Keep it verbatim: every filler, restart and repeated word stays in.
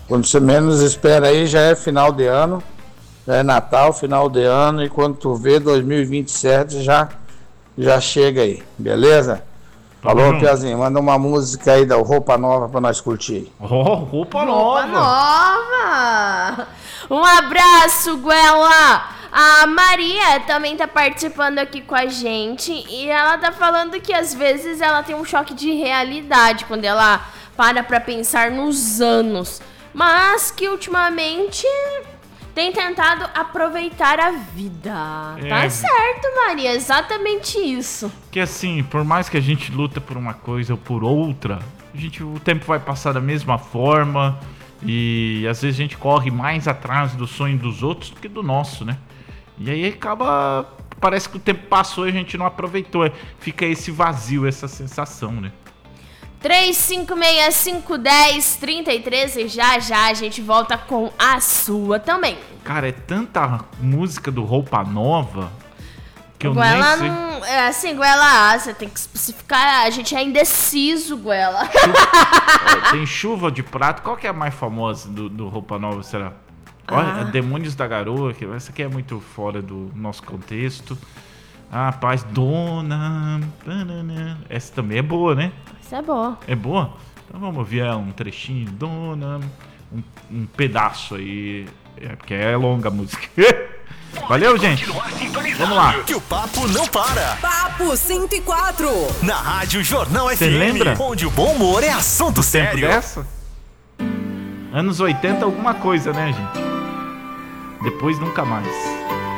Quando você menos espera aí, já é final de ano, já é Natal, final de ano, e quando tu vê dois mil e vinte e sete já, já chega aí, beleza? Tamo Falou, junto. Piazinho, manda uma música aí da Roupa Nova pra nós curtir. Oh, roupa, Roupa nova. nova! Um abraço, Guela! A Maria também tá participando aqui com a gente e ela tá falando que às vezes ela tem um choque de realidade quando ela para pra pensar nos anos, mas que ultimamente tem tentado aproveitar a vida. É. Tá certo, Maria, exatamente isso. Que assim, por mais que a gente luta por uma coisa ou por outra, a gente, o tempo vai passar da mesma forma e às vezes a gente corre mais atrás do sonho dos outros do que do nosso, né? E aí acaba, parece que o tempo passou e a gente não aproveitou. Fica esse vazio, essa sensação, né? três cinco seis cinco um zero três três e já já a gente volta com a sua também. Cara, é tanta música do Roupa Nova que eu Guela nem sei. não. É assim, Guela, você tem que especificar. A gente é indeciso, Guela. É, tem Chuva de Prata. Qual que é a mais famosa do, do Roupa Nova, será? Olha, Ah. Demônios da Garoa, que essa aqui é muito fora do nosso contexto. Ah, Paz, Dona. Banana. Essa também é boa, né? Isso é boa. É boa? Então vamos ouvir um trechinho. Dona. Um, um pedaço aí. É, porque é longa a música. Valeu, gente. Vamos lá. Que o papo não para. Papo cento e quatro. Na Rádio Jornal Cê F M. lembra? Onde o bom humor é assunto Tempo sério. dessa? Anos oitenta alguma coisa, né, gente? Depois nunca mais.